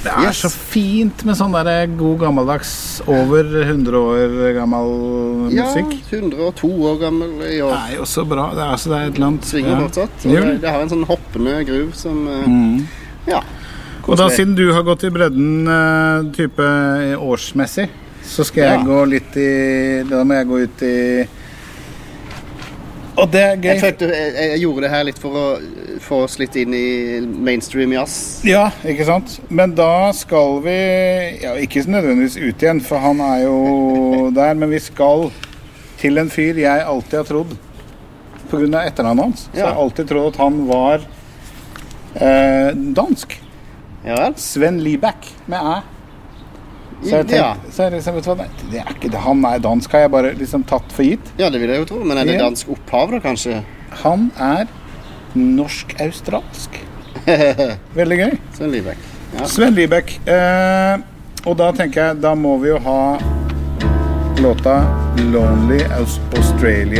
Det så fint med sånn der god gammeldags over 100 år gammel musikk. Ja, 102 år gammel i år. Det jo så bra. Det det et eller annet. Svinger fortsatt. Det har en sånn hoppende groove som, ja. Og da, siden du har gått i bredden type årsmessig, så skal jeg gå litt da må jeg gå ut i og det gøy. Jeg gjorde det her litt for å få oss litt inn i mainstream jazz. Ja, ikke sant? Men da skal vi ikke nødvendigvis ut igjen, for han jo der, men vi skal til en fyr jeg alltid har trodd på grunn av etternavnet hans. Så jeg har alltid trodd at han var dansk. Ja vel? Sven Lieback med æ. Så jeg tenkte, så liksom, vet du hva, det ikke det. Han dansk, har jeg bare liksom tatt for gitt. Ja, det vil jeg jo tro, men det dansk opphav da, kanskje? Han norsk-australsk. Veldig gøy. Sven Lieback. Ja. Sven Lieback. Og da tenker jeg, da må vi jo ha låta Lonely Australia.